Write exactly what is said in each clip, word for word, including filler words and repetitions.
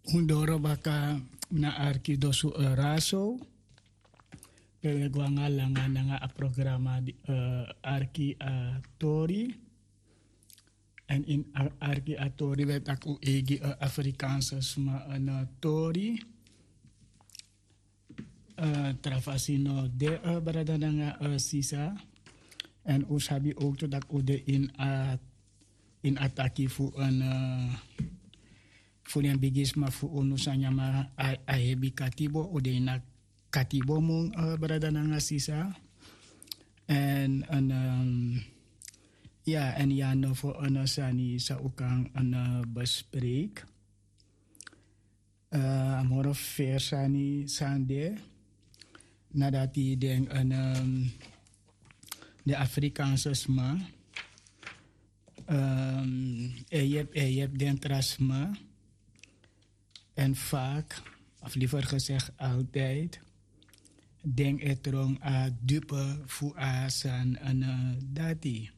Undoro baka na arki dosu raso. Pele guanga langa nanga a programa di uh, arki a tori. En in a- arki a tori werd aku egi uh, Afrikaanse sma een uh, tori. Uh, Travasino de uh, brada nanga uh, sisa. En usabi ook to dat ude in a in ataki fu een uh, fu den bigisma fu unu sanyama a, a hebi katibo ude na katibo mong uh, brada nanga sisa. En een um, ja, en ja, no voor een sani sa ukang een uh, bespreek. Uh, Amoro ver sani sande. Nadat hij denk een um, de Afrikaanse sma. Um, je hebt je hebt den trasma. En vaak, of liever gezegd altijd, denk het erom a dupe voor a san een uh, dati.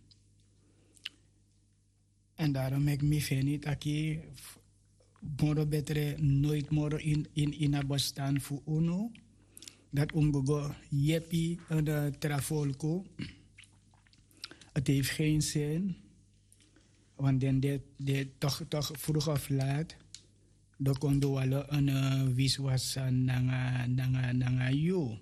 En daarom ik me vind niet dat ik moro betere nooit moro in in in a bestaan voor uno. Dat umgogo jepi een uh, trafolko. Het heeft geen zin. Want dan dit, dit toch, toch vroeg of laat. Dan kon je wel een uh, wiswasan nanga nanga nanga you.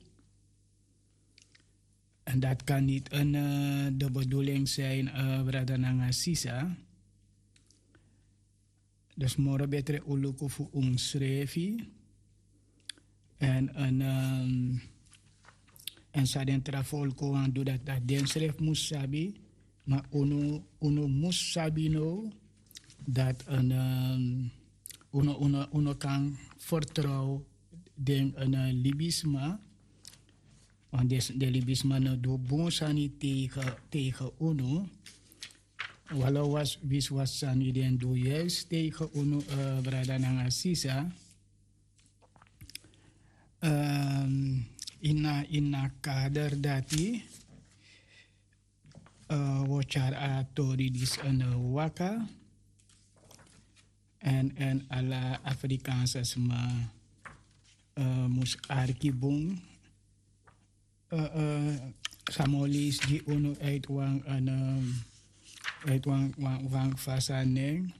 En dat kan niet een, uh, de bedoeling zijn, uh, brada nanga sisa. Dus morgen beter uluku fu umschrevi. En een um, en sa den trafolko aan doe dat dat den schreef moest sabi. Maar uno uno moest sabi no dat een um, uno uno uno kan vertrouwen den een uh, libisma. Want des, de libisma no do bon sani tegen tegen uno. Walau was wis was sani den do juist tegen uno uh, brada nanga sisa. Um, in a in a kader dati uh, wochar a tori dis een waka en en ala Afrikaanse sma uh, mus arkibung uh, uh, samolis di uno uit wang een um, uit wang wang wang fasaneng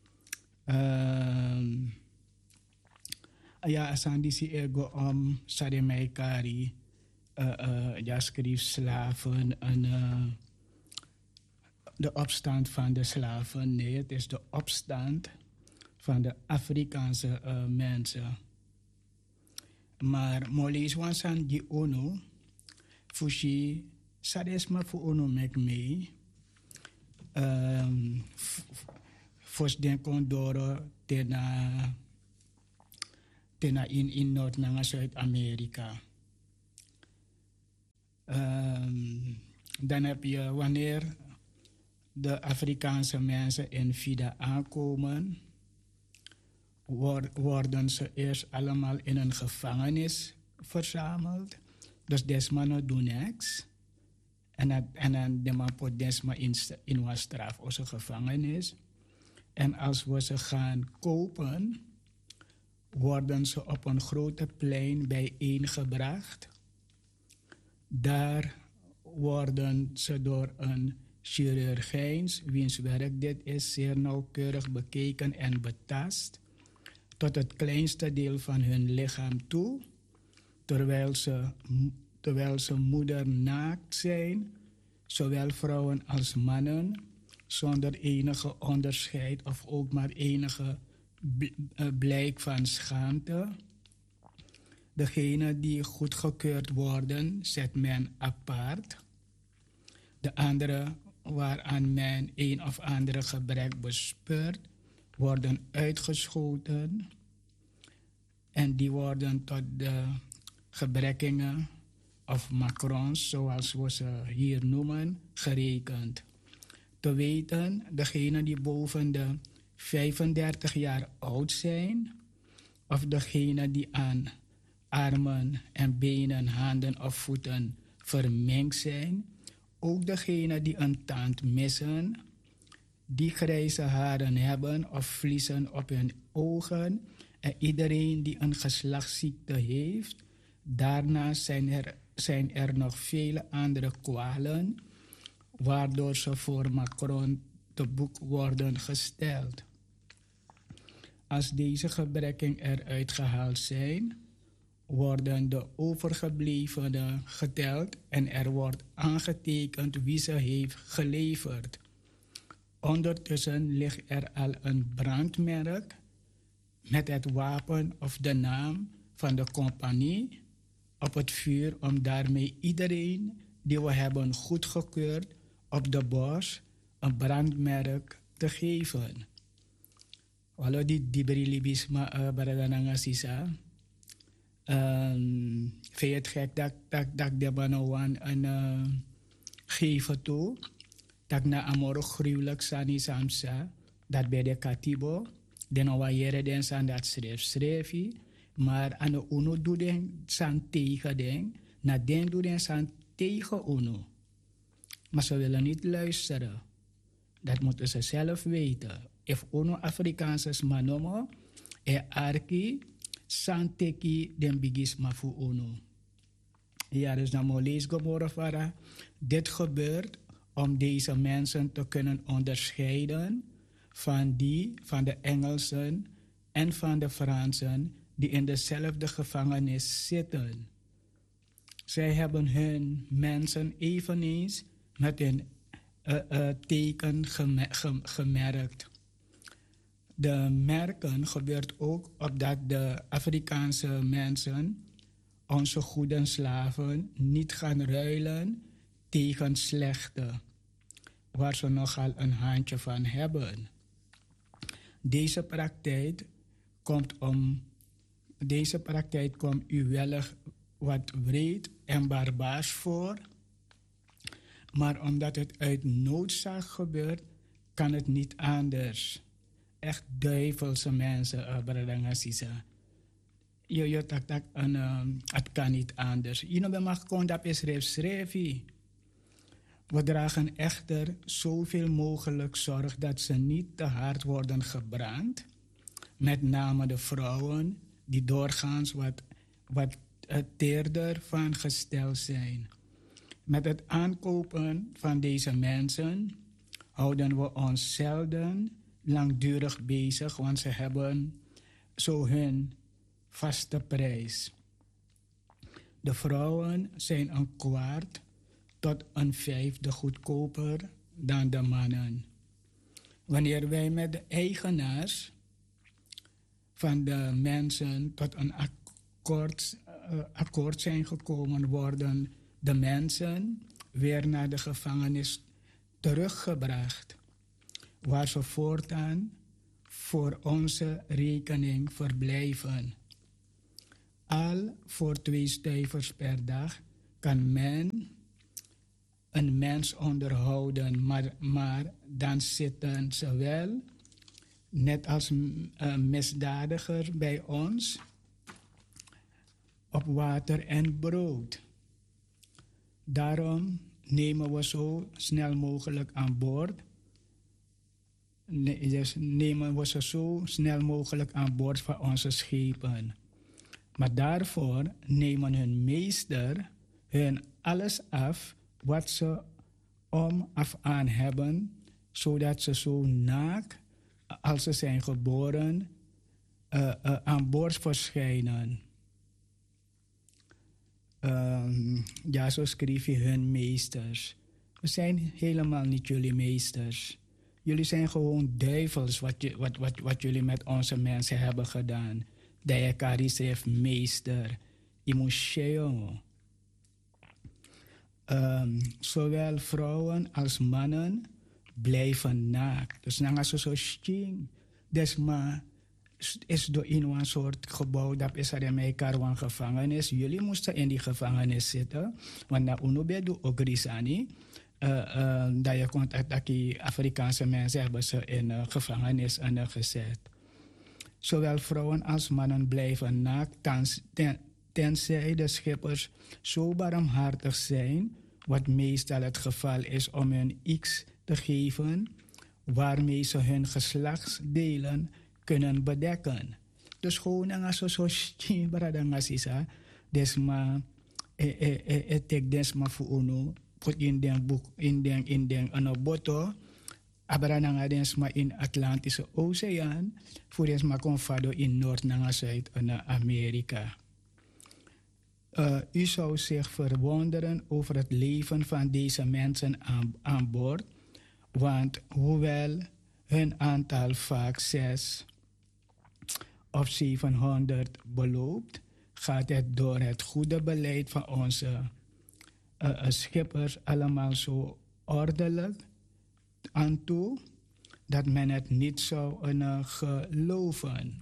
um, ja, asandi si ego om sade meikari uh, uh, ja schreef slaven en uh, de opstand van de slaven. Nee, het is de opstand van de Afrikaanse uh, mensen. Maar molis wansan di ono fushi sadesma fu ono mek me um, fos den kondoro tena tena in in Noord nanga Zuid-Amerika. Um, dan heb je wanneer de Afrikaanse mensen in Vida aankomen, word, worden ze eerst allemaal in een gevangenis verzameld. Dus desma doen niks. En dan de man pot desma in, in een straf of een gevangenis. En als we ze gaan kopen, worden ze op een grote plein bijeengebracht. Daar worden ze door een chirurgijns, wiens werk dit is, zeer nauwkeurig bekeken en betast, tot het kleinste deel van hun lichaam toe, terwijl ze, terwijl ze moedernaakt zijn, zowel vrouwen als mannen, zonder enige onderscheid of ook maar enige blijk van schaamte. Degenen die goedgekeurd worden, zet men apart. De anderen waaraan men een of andere gebrek bespeurt, worden uitgeschoten. En die worden tot de gebrekkingen of macrons, zoals we ze hier noemen, gerekend. Te weten, degenen die boven de vijfendertig jaar oud zijn, of degenen die aan armen en benen, handen of voeten vermengd zijn, ook degenen die een tand missen, die grijze haren hebben of vliezen op hun ogen En iedereen die een geslachtsziekte heeft, daarnaast zijn er, zijn er nog vele andere kwalen waardoor ze voor Macron te boek worden gesteld. Als deze gebrekken eruit gehaald zijn, worden de overgeblevenen geteld en er wordt aangetekend wie ze heeft geleverd. Ondertussen ligt er al een brandmerk met het wapen of de naam van de compagnie op het vuur om daarmee iedereen die we hebben goedgekeurd op de bos een brandmerk te geven. Walau di diberi libisma uh, baragananga sisa. Um, vind je het gek dat, dat, dat de banawan een uh, geven toe? Dat na amoro gruwelijk sani samsa, dat bij de katibo, den awayere den san dat schreef schreefie, maar aan de uno doe den san tegen den, na den doe den san tegen uno. Maar ze willen niet luisteren. Dat moeten ze zelf weten. If uno Afrikaanse manomo, e arki, san teki den bigis ma fu uno. Ja, dus dan moet lees geboren vara. Dit gebeurt om deze mensen te kunnen onderscheiden van die van de Engelsen en van de Fransen die in dezelfde gevangenis zitten. Zij hebben hun mensen eveneens met een uh, uh, teken geme- gem- gemerkt. De merken gebeurt ook opdat de Afrikaanse mensen, onze goede slaven, niet gaan ruilen tegen slechte, waar ze nogal een handje van hebben. Deze praktijk komt, om, deze praktijk komt u wellicht wat wreed en barbaars voor, maar omdat het uit noodzaak gebeurt, kan het niet anders. Echt duivelse mensen, uh, Bradanga Sisa. Je je tak tak en um, het kan niet anders. Je know, mag kon dat is schreef schreefie. We dragen echter zoveel mogelijk zorg dat ze niet te hard worden gebrand. Met name de vrouwen die doorgaans wat, wat teerder van gestel zijn. Met het aankopen van deze mensen houden we ons zelden langdurig bezig, want ze hebben zo hun vaste prijs. De vrouwen zijn een kwart tot een vijfde goedkoper dan de mannen. Wanneer wij met de eigenaars van de mensen tot een akkoord, uh, akkoord zijn gekomen, worden de mensen weer naar de gevangenis teruggebracht, waar ze voortaan voor onze rekening verblijven. Al voor twee stuivers per dag kan men een mens onderhouden, maar, maar dan zitten ze wel, net als een misdadiger bij ons, op water en brood. Daarom nemen we zo snel mogelijk aan boord. Ne- dus nemen we ze zo snel mogelijk aan boord van onze schepen. Maar daarvoor nemen hun meester hun alles af wat ze om af aan hebben, zodat ze zo naakt als ze zijn geboren uh, uh, aan boord verschijnen. Um, ja, zo schreef je hun meesters. We zijn helemaal niet jullie meesters. Jullie zijn gewoon duivels wat, je, wat, wat, wat jullie met onze mensen hebben gedaan. Dayakari schreef meester. Imusheo. Um, zowel vrouwen als mannen blijven naakt. Dus dan gaan ze zo sting. Dus maar is door in een soort gebouw dat is er in elkaar een gevangenis. Jullie moesten in die gevangenis zitten. Want na unobedu ook risani. Uh, uh, dat je contact dat die Afrikaanse mensen hebben ze in uh, gevangenis en, uh, gezet. Zowel vrouwen als mannen blijven naakt tens, ten, tenzij de schippers zo barmhartig zijn, wat meestal het geval is, om hun X te geven waarmee ze hun geslachtsdelen kunnen bedekken. Dus gewoon en als zo schien bradanga sisa, desma e e e e tek desma fu uno, put in den boek in den in den ano boto, abradanga desma in Atlantische Oceaan, voor desma confado in Noord nanga Zuid en Amerika. Uh, u zou zich verwonderen over het leven van deze mensen aan, aan boord, want hoewel hun aantal vaak zes of zevenhonderd beloopt, gaat het door het goede beleid van onze uh, uh, schippers allemaal zo ordelijk aan toe dat men het niet zou uh, geloven.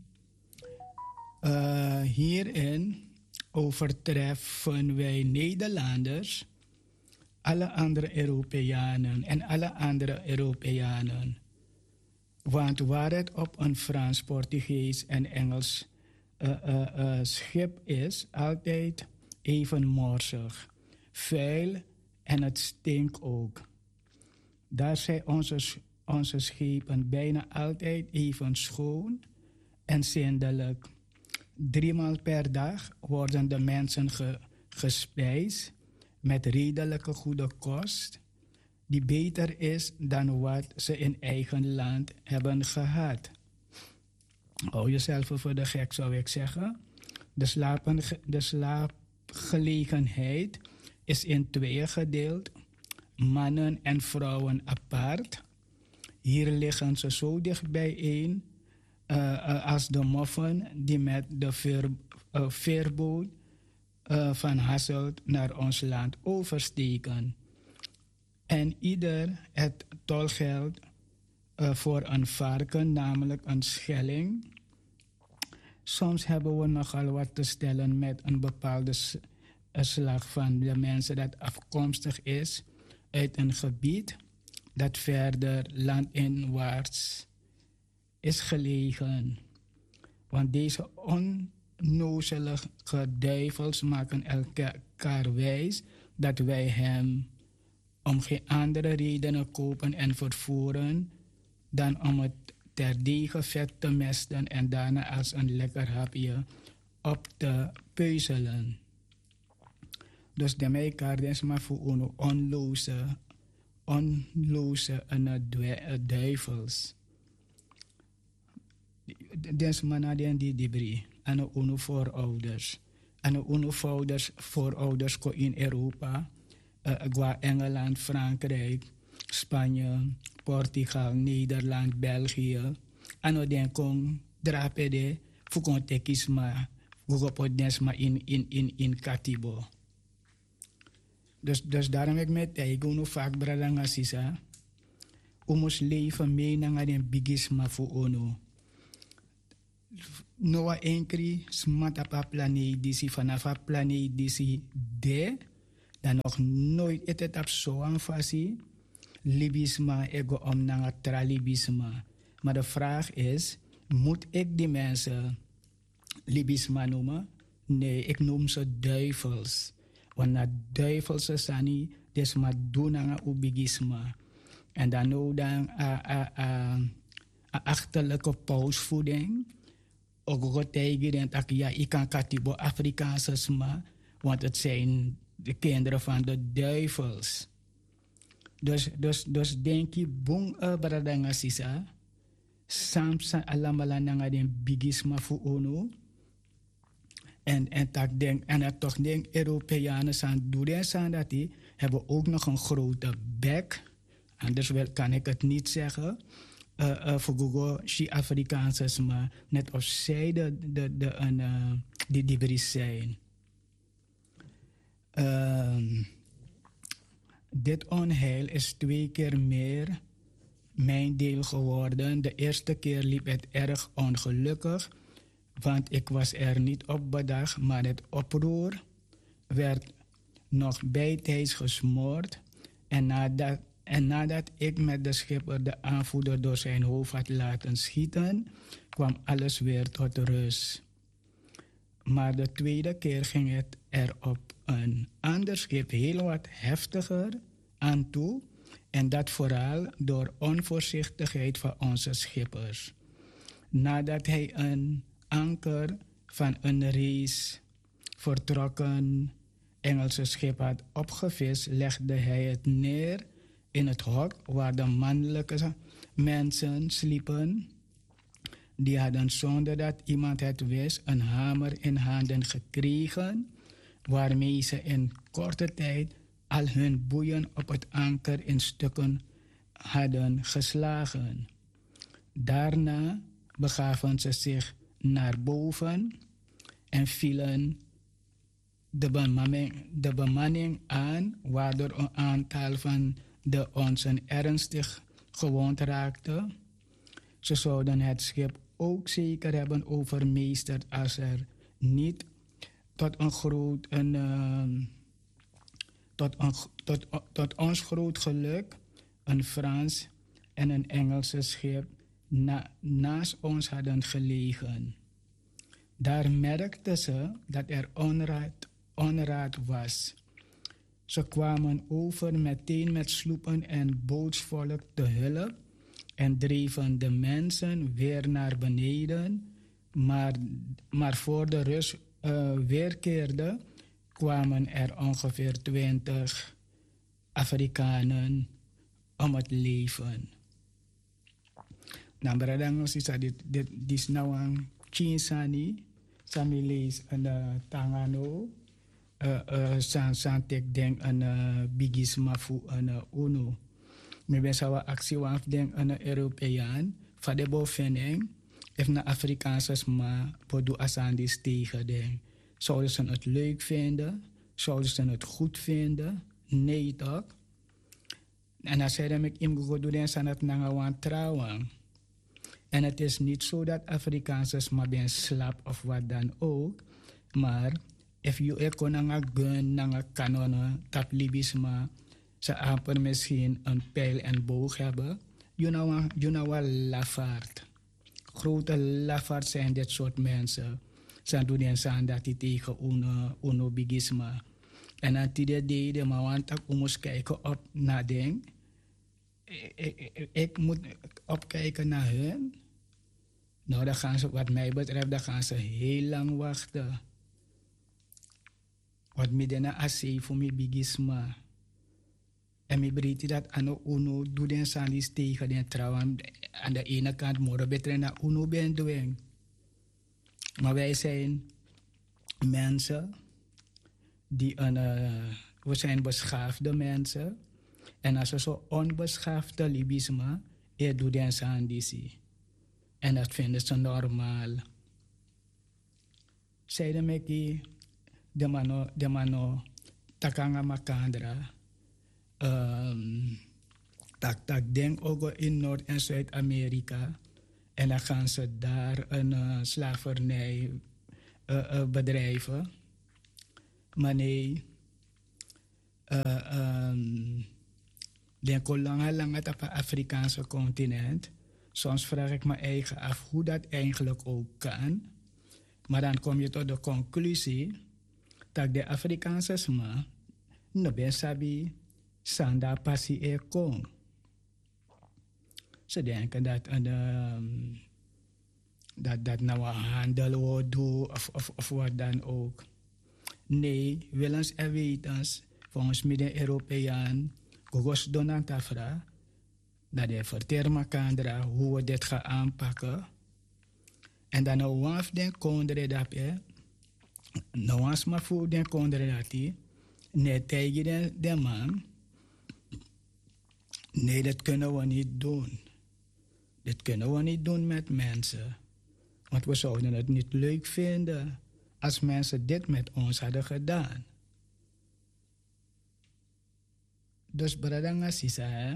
Uh, hierin overtreffen wij Nederlanders alle andere Europeanen en alle andere Europeanen. Want waar het op een Frans, Portugees en Engels uh, uh, uh, schip is, altijd even morsig, vuil en het stinkt ook. Daar zijn onze, onze schepen bijna altijd even schoon en zindelijk. Driemaal per dag worden de mensen ge, gespijsd met redelijke goede kost, die beter is dan wat ze in eigen land hebben gehad. Hou jezelf voor de gek, zou ik zeggen. De, slapen, de slaapgelegenheid is in tweeën gedeeld, mannen en vrouwen apart. Hier liggen ze zo dicht bijeen uh, uh, als de moffen die met de veer, uh, veerboot uh, van Hasselt naar ons land oversteken. En ieder het tolgeld uh, voor een varken, namelijk een schelling. Soms hebben we nogal wat te stellen met een bepaalde s- slag van de mensen dat afkomstig is uit een gebied dat verder landinwaarts is gelegen. Want deze onnozelige duivels maken elkaar wijs dat wij hem om geen andere redenen kopen en vervoeren dan om het terdege vet te mesten en daarna als een lekker hapje op te peuzelen. Dus de mij kaarden maar voor een onloze, onloze en duivels. Des mannen die debris en een voorouders. En een voorouders voorouders in Europa. Uh, Engeland, Frankrijk, Spanje, Portugal, Nederland, België. Ano den kong drapede fukon tekisma gugopodnesma in in in in Katibo. Dus dus daarom ik met hij gono vaak bradanga sisa. Omos leven mee naar den bigisma voor ono. Noa enkri smata pa plane disi vanaf plane disi de. Dan nog nooit het het op zo'n fasie. Libisma ego om naar tralibisma. Maar de vraag is, moet ik die mensen Libisma noemen? Nee, ik noem ze duivels. Want na duivelse sani, des maar doen aan ubigisma. En dan ook dan een achterlijke pausvoeding. Ook wat tegen dat ja, ik kan katibo Afrikaanse sma, want het zijn de kinderen van de duivels. Dus, dus, dus denk je, boom, uh, bradanga sisa, samsa alamala nanga den bigisma voor ono. En, en, tak denk, en dat toch denk, Europeanen zijn doen zijn dat die hebben ook nog een grote bek. Anders wel, kan ik het niet zeggen. Uh, uh, voor Google, die Afrikaanse, maar net als zij de, de, de, uh, die debris zijn. Uh, dit onheil is twee keer meer mijn deel geworden. De eerste keer liep het erg ongelukkig, want ik was er niet op bedacht, maar het oproer werd nog bijtijds gesmoord. En nadat, en nadat ik met de schipper de aanvoerder door zijn hoofd had laten schieten, kwam alles weer tot rust. Maar de tweede keer ging het er op een ander schip heel wat heftiger aan toe. En dat vooral door onvoorzichtigheid van onze schippers. Nadat hij een anker van een reeds vertrokken Engelse schip had opgevist, legde hij het neer in het hok waar de mannelijke mensen sliepen. Die hadden zonder dat iemand het wist een hamer in handen gekregen, waarmee ze in korte tijd al hun boeien op het anker in stukken hadden geslagen. Daarna begaven ze zich naar boven en vielen de bemanning, de bemanning aan, waardoor een aantal van de onsen ernstig gewond raakte. Ze zouden het schip ook zeker hebben overmeesterd als er niet tot een groot een, uh, tot, een, tot, tot ons groot geluk een Frans en een Engelse schip na, naast ons hadden gelegen. Daar merkten ze dat er onraad, onraad was. Ze kwamen over meteen met sloepen en bootsvolk te hulp en dreven de mensen weer naar beneden, maar, maar voor de rust uh, weerkeerde, kwamen er ongeveer twintig Afrikanen om het leven. Nou, bradang is dat dit dit is nou een chinsani, sami lees een uh, tangano, uh, uh, san san tek denk een uh, bigisma fu een uh, uno. Me ben sawa actie waf denk een Europeaan, van de bovendien, even naar Afrikaanse sma, podu asandis tegen denk. Zouden ze het leuk vinden? Zouden ze het goed vinden? Nee toch? En als zij ik im go doen, dan het nangawan trouwen. En het is niet zo dat Afrikaanse maar ben slap of wat dan ook. Maar if you eko nanga gun, nanga kanonnen, tap libisma, ze amper misschien een pijl en boog hebben. You know, you know wel lafaard. Grote lafaard zijn dit soort mensen. Ze doen en zijn dat die tegen uno, uno bigisma. En dan die deden, maar want ik moest kijken op naar ding. Ik, ik, ik moet opkijken naar hun. Nou, dan gaan ze, wat mij betreft, dan gaan ze heel lang wachten. Wat midden na asee voor mijn bigisma. En mijn breedte dat aan de uno doet en sandis tegen den trouwen. Aan de ene kant morgen beter naar uno ben doen. Maar wij zijn mensen die een, uh, we zijn beschaafde mensen. En als we zo onbeschaafde libisme, je doet den sandisi. En dat vinden ze normaal. Zeiden me de mano, de mano, takanga makandra. Um, tak tak denk ook in Noord- en Zuid-Amerika. En dan gaan ze daar een uh, slavernij uh, uh, bedrijven. Maar nee, uh, um, denk al langer, langer op het Afrikaanse continent. Soms vraag ik me eigen af hoe dat eigenlijk ook kan. Maar dan kom je tot de conclusie dat de Afrikaanse sma no ben sabi sanda passie e kon. Ze denken dat een um, dat dat nou een handel wordt doen of, of, of wat dan ook. Nee, willens en wetens, volgens mij de Europeaan, Gogos Donantafra, dat hij vertelt elkaar hoe we dit gaan aanpakken. En dan nou waf den kondre dat je, nou was maar voor den kondre dat hij, nee tegen de, de man, nee dat kunnen we niet doen. Dit kunnen we niet doen met mensen. Want we zouden het niet leuk vinden als mensen dit met ons hadden gedaan. Dus bradanga sisa, hè.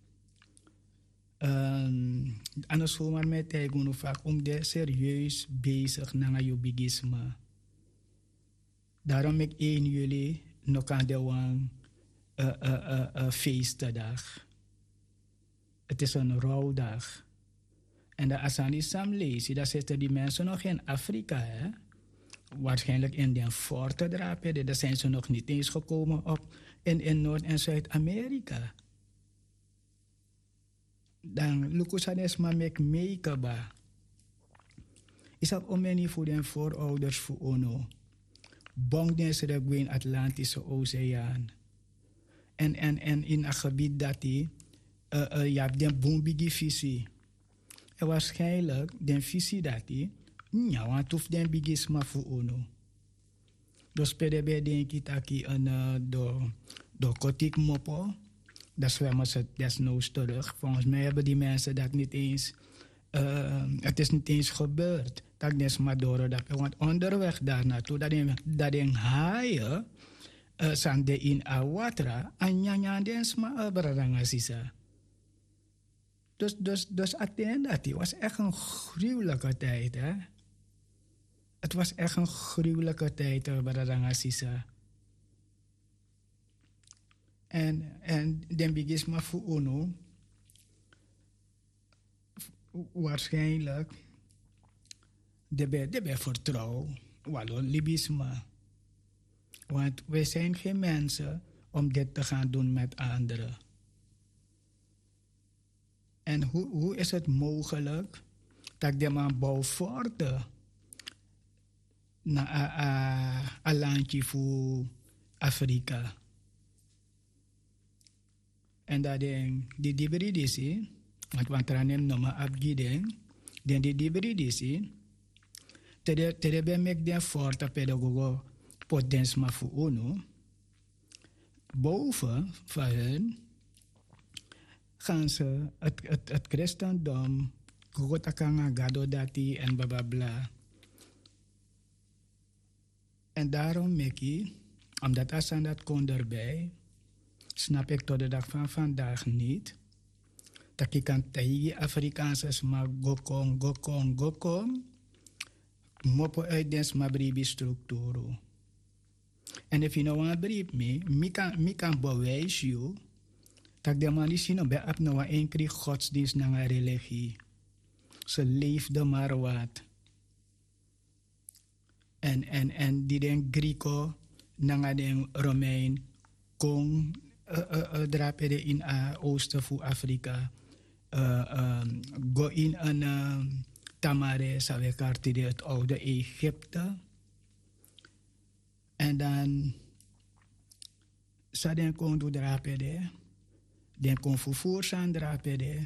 Um, anders zomaar met tegen vaak om de serieus bezig naar je bigisme. Daarom ik één jullie nog aan de wang uh, uh, uh, uh, feestdag. Het is een rouwdag. En de Asani Samlezi, daar zitten die mensen nog in Afrika, hè? Waarschijnlijk in den forten drapen, daar zijn ze nog niet eens gekomen op in, in Noord- en Zuid-Amerika. Dan lukusanes ma mek meekaba. Is dat om many voor den voorouders voor ono. Bong den ze de Gwyn Atlantische Oceaan. En, en, en in een gebied dat die, uh, uh, je hebt den boembigi visie. En waarschijnlijk den visie dat die, ja, want hoeft den bigis maar voor ono. Dus pede bij denk ik dat ik een uh, do, do kotik mopo, dat zwemmen ze desnoods terug. Volgens mij hebben die mensen dat niet eens, uh, het is niet eens gebeurd. Dat is maar door dat, want onderweg daar naartoe, dat in, dat in haaien, uh, zijn de in Awatra, en ja, den sma abradanga sisa. Dus, dus, dus uiteindelijk, het was echt een gruwelijke tijd, hè. Het was echt een gruwelijke tijd, uh, Baradanga Sisa. En, en den bigisma voor UNO, waarschijnlijk, de be, de be vertrouwen, wallo libisma. Want wij zijn geen mensen om dit te gaan doen met anderen. En hoe, hoe is het mogelijk dat de man bouwt voort naar een landje voor Afrika? En dat die dibridisi, want want er neem nog maar abgiden, den die dibridisi, te de ben mek den voort op pedagogo potens maar voor uno, boven van hen gaan ze het, het, het christendom, Gogotakanga, Gadodati en blablabla. En daarom, Mickey, omdat Assan dat kon erbij, snap ik tot de dag van vandaag niet, dat ik kan tegen Afrikaanse maar gokong, gokong, gokong, mopo uit den smabribi structuur. En if you know wat brief me, mi kan, mi kan bewijzen dat de man is nog bij op nou een keer godsdienst naar een religie. Ze leefde maar wat. En, en, en die den Grieko, naar den Romein, kon uh, uh, uh, drapen in uh, oosten van Afrika. Uh, um, go in een uh, Tamare, Savekarte, het oude Egypte. En dan, sa den kon do drapen. Den kon vervoer zijn drapede.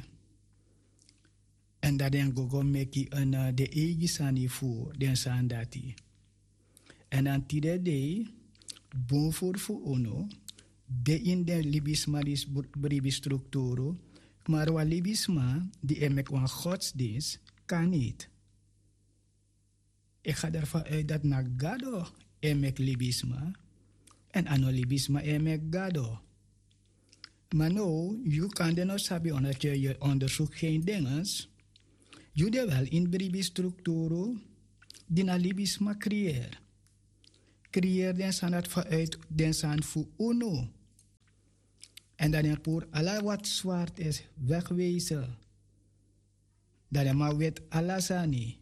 En dat den gogo meki een uh, de egi sani voor den sandati. En dan tide de bon voor voor ono de in de libisma dis bribi structuur. Maar wa libisma die emek wan godsdienst kan niet. Ik ga ervan uit dat na gado emek libisma en ano libisma emek gado. Maar nou, je kan er nog sabi omdat je, je onderzoekt geen dingen. Je de wel in bribi structuur die na libisma creëer. Creëer den san dat vanuit den san voor uno. En dat je voor alle wat zwart is wegwezen. Dat je maar weet alasani.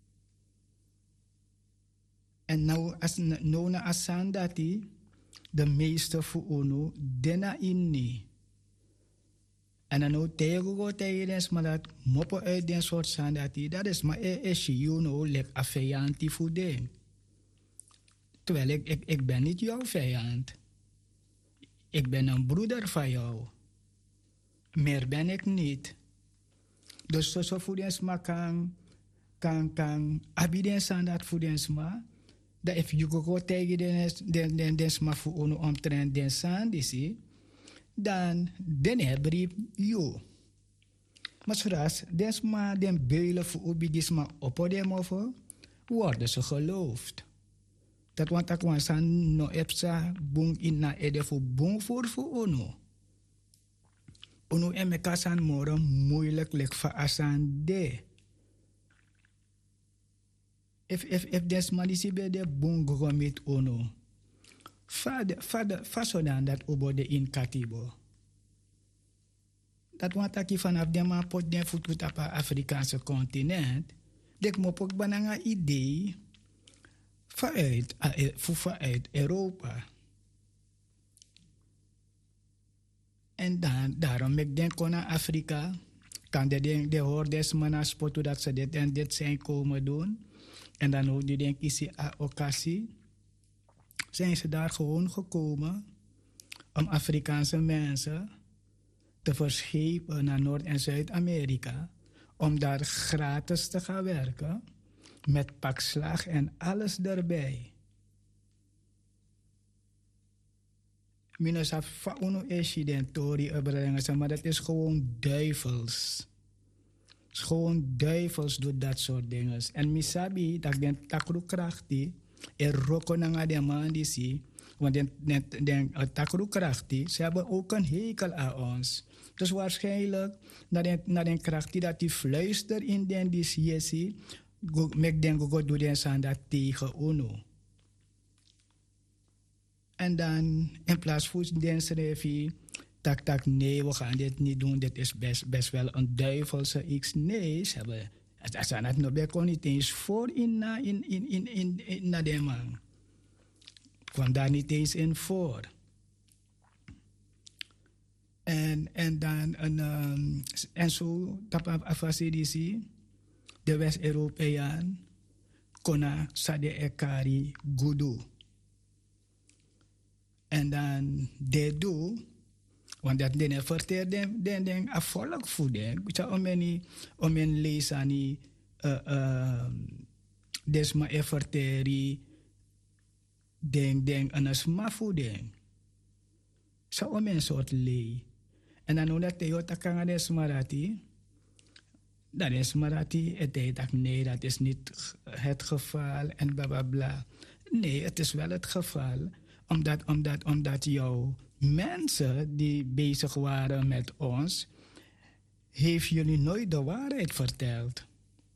En nou, als nou na asan dati, de meeste voor uno, dena inni. En dan ook tegen tijdens maar dat moppen uit den soort zijn dat die, dat is maar is je you know, like een vijand die voor den. Terwijl ik, ik, ik ben niet jouw vijand. Ik ben een broeder van jou. Meer ben ik niet. Dus zo so voor den sma kan, kan, kan, abiden zijn dat voor den sma. Dat if je go tegen den, den, den, den sma voor ono omtrent den saan die zie. Dan den hebbrief jo. Maar zoals desma den beulen voor obidisma op dem over, worden ze geloofd. Dat want ik want san no epsa bung in na ede voor bung voor voor ono. Ono en mekasan moren moeilijk lek va asan de. If if if desma disi be de bung gomit ono. Vader, vader, vasodan dat obo de in katibo. Dat want ik vanaf de man pot den voet op het Afrikaanse continent. Dek mo pok bananga idee vanuit, vanuit Europa. En dan, daarom ik denk naar Afrika. Kan de de hoorders mannen spotten dat ze dit en dit zijn komen doen. En dan ook die denk ik, a occasie, zijn ze daar gewoon gekomen om Afrikaanse mensen te verschepen naar Noord- en Zuid-Amerika, om daar gratis te gaan werken, met pakslag en alles erbij. Minus af uno incidentori brengen, maar dat is gewoon duivels. Het is gewoon duivels doet dat soort dingen. En misabi, dat den takru krachti, er roko nanga de man die zie, want den, den, den takru krachti, ze hebben ook een hekel aan ons. Dus waarschijnlijk, naar den, naar den krachti dat die fluister in den die zie, mek den go do den san dat tegen uno. En dan in plaats van den schrijf tak tak nee, we gaan dit niet doen, dit is best, best wel een duivelse x. Nee, ze hebben, het zijn het nog kon niet eens voor in na in, in, in, in, in, na de man. Kwam daar niet eens in voor. En, en dan, een, um, en zo, tap afassidisi, de West-Europeaan, kona sade ekari gudu. En dan de do, want dat den verteer den den den afvolk voeden. Kucha omeni omen leesani uh, uh, desma efforteri den den anasma voeden. Zo omen soort lee. En dan omdat de jota kan des marati, dat is marati het heet dat nee, dat is niet het geval en bla bla bla. Nee, het is wel het geval. Omdat, omdat, omdat jouw mensen die bezig waren met ons, heeft jullie nooit de waarheid verteld.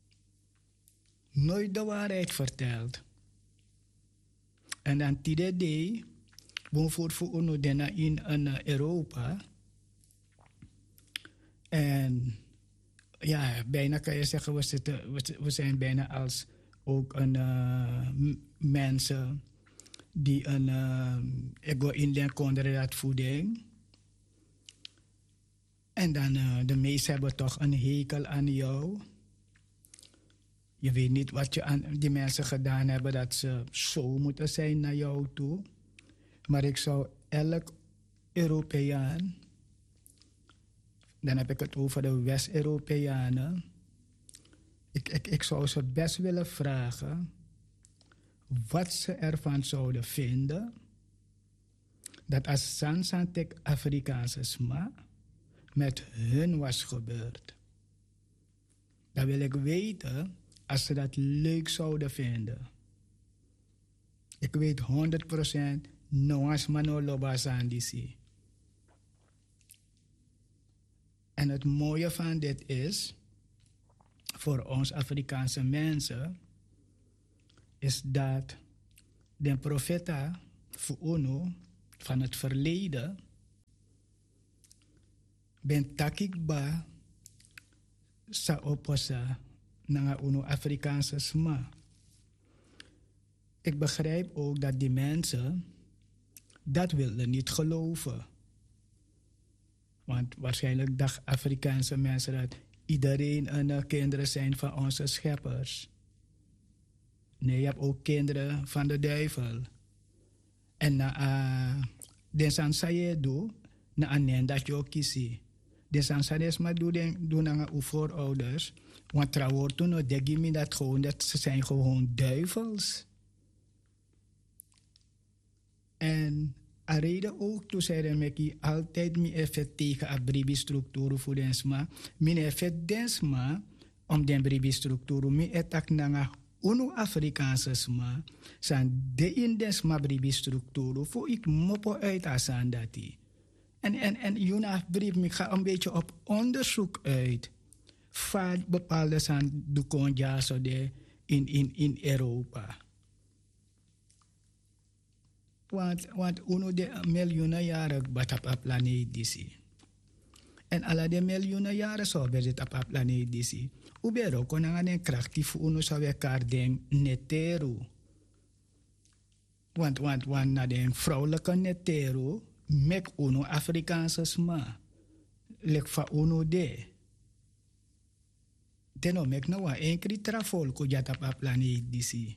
Nooit de waarheid verteld. En dan tide day, bijvoorbeeld voor uno dena in uh, Europa. En ja, bijna kan je zeggen, we, zitten, we, we zijn bijna als ook een uh, m- mensen die een uh, ego in den konderdaad voeding. En dan uh, de meesten hebben toch een hekel aan jou. Je weet niet wat je aan die mensen gedaan hebben dat ze zo moeten zijn naar jou toe. Maar ik zou elk Europeaan, dan heb ik het over de West-Europeanen, ik, ik, ik zou ze best willen vragen wat ze ervan zouden vinden dat als Sansantek Afrikaanse sma met hun was gebeurd. Dan wil ik weten als ze dat leuk zouden vinden. Ik weet honderd procent noas manoloba sandisi. En het mooie van dit is, voor ons Afrikaanse mensen, is dat de profeta voor uno van het verleden ben takikba sa oposa naar uno Afrikaanse sma. Ik begrijp ook dat die mensen dat wilden niet geloven. Want waarschijnlijk dachten Afrikaanse mensen dat iedereen een uh, kinderen zijn van onze scheppers. Nee, je hebt ook kinderen van de duivel. En na uh, den san saye do na anen dat je ook kiesi. Den san saye maar doen doen aan uw voorouders. Want trouwens toen no degi mi dat gewoon dat ze zijn gewoon duivels. En a reden ook toen zeiden me altijd mi effect tegen a bribi structuur voor densma. Mi effect densma om den bribi structuur mi etak nanga uno Afrikaanse sma san de in densma bribi structuur voor ik mopo uit asan dati. En en en juna brief mi ga een beetje op onderzoek uit van bepaalde san dukonja so de in in in Europa. Want, want uno de miljoenen jaren batap op planeet disi. En alle de miljoenen jaren zo bezit op planeet disi. Ubero konanga den krachtig uno zou elkaar den netero. Want, want, want na den vrouwelijke netero mek uno Afrikaanse sma. Lek fa uno de. Teno mek no wa enkri trafol ko jata pa planeet disi.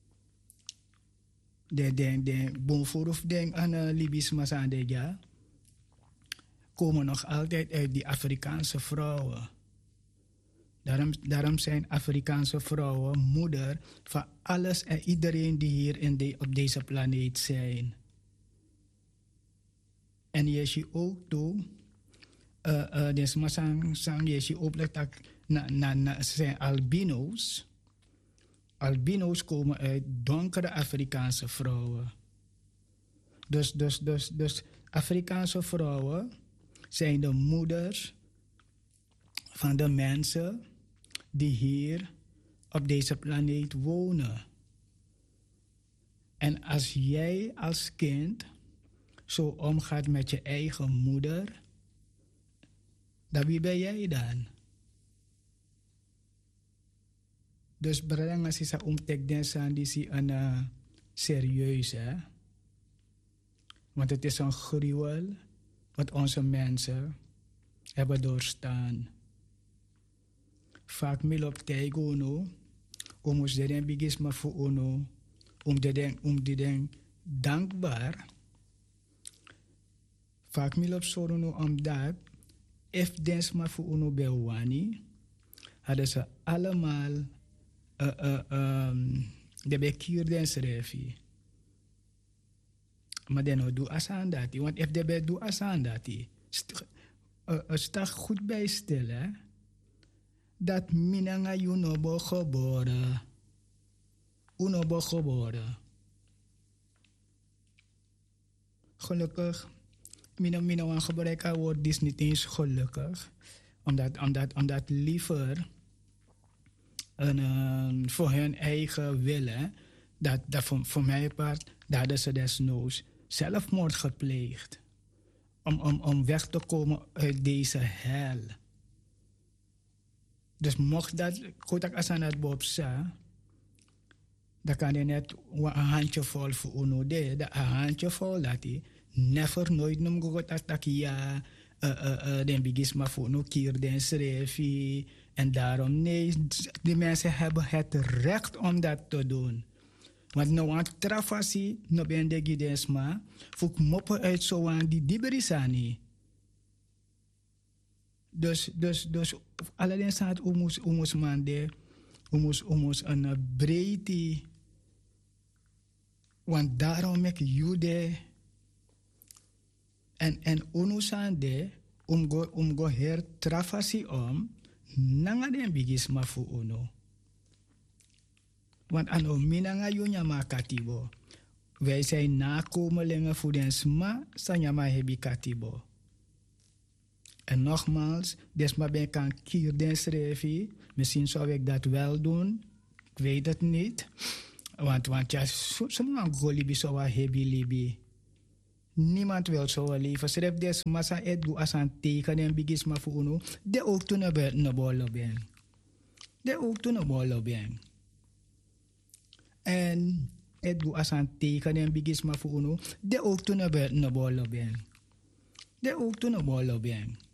De den den bonforof den aan uh, Libisch Mazande ja. Komen nog altijd uit die Afrikaanse vrouwen. Daarom, daarom zijn Afrikaanse vrouwen moeder van alles en iedereen die hier in de, op deze planeet zijn. En je ziet ook toe, uh, uh, dus maar sang, sang je ziet ook dat na, na, na, zijn albino's. Albino's komen uit donkere Afrikaanse vrouwen. Dus, dus, dus, dus Afrikaanse vrouwen zijn de moeders van de mensen die hier op deze planeet wonen. En als jij als kind zo omgaat met je eigen moeder, dan wie ben jij dan? Dus belangrijk als je zo omtekent aan die zie een uh, serieus, hè? Want het is een gruwel wat onze mensen hebben doorstaan. Vaak mil op tegen no, om ons de bigisma voor ono, om de den, om de den dankbaar. Vaak mil op sorono omdat, if dens maar voor ono bewani, hadden ze allemaal uh, uh, um, de bekierden schrijven. Maar dan doe asan dati, want if de be doe asan dati, st uh, uh, sta goed bij stil, hè? Dat minanga yunobo geboren. Unobo geboren. Gelukkig, mina mina wan gebruiken woord is niet eens gelukkig. Omdat, omdat, omdat liever een, uh, voor hun eigen willen, dat, dat voor, voor mijn part, dat hadden ze desnoods zelfmoord gepleegd. Om, om, om weg te komen uit deze hel. Dus mocht dat, kotak asan het Bob sa, dan kan je net een handjevol voor uno de, dat een handjevol dat hij never nooit noem gogot atakia, den bigisma voor uno kier den schreefie. En daarom, nee, die mensen hebben het recht om dat te doen. Want nou aan trafasi, no ben de gidesma, fuk moppen uit zo aan die diberisani. Dus, dus, dus, alleen staat umus, umus man de, umus, umus een breedte. Want daarom ik jude en, en unusande, um go, um go her trafasi om, nanga den bigisma fu uno. Want ano minanga yunya makatibo. Wij zijn nakomelingen voor den sma, sanyama hebi katibo. En nogmaals, desma ben kan kier den schrijven. Misschien zou ik dat wel doen. Ik weet het niet. Want, want ja, sommige golibi zou hebi libi. Niemand wil zo leven. Schrijf des massa edgu as aan teken en bigisma voor uno. De ook toen een bolo ben. De ook toen een bolo ben. En edgu as aan teken en bigisma voor uno. De ook toen een bolo ben. De ook toen een bolo ben.